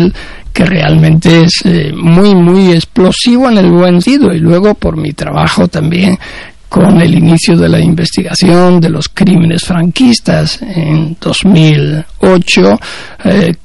papel que realmente es muy, muy explosivo en el buen sentido. Y luego por mi trabajo también con el inicio de la investigación de los crímenes franquistas en 2008,